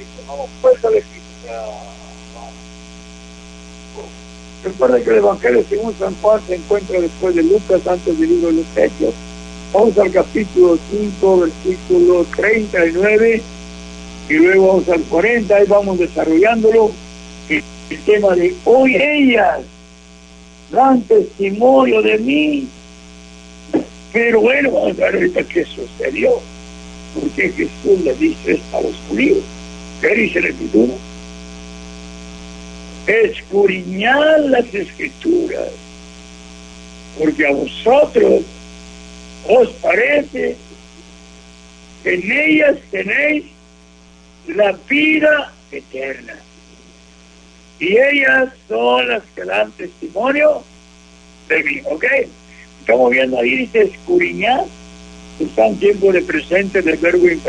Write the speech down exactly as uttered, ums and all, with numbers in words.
Cristo, no fuerza de Cristo. Recuerda que el Evangelio según San Juan se encuentra después de Lucas, antes del libro de los Hechos. Vamos al capítulo cinco, versículo treinta y nueve, y luego vamos al cuarenta, y vamos desarrollándolo. El, el tema de hoy ellas dan testimonio de mí. Pero bueno, vamos a ver ahorita qué sucedió. Porque Jesús le dice esto a los judíos. ¿Qué dice la Escritura? Escudriñad las Escrituras, porque a vosotros os parece que en ellas tenéis la vida eterna, y ellas son las que dan testimonio de mí. ¿Ok? Estamos viendo ahí, dice escudriñar, está en tiempo de presente del verbo imperativo.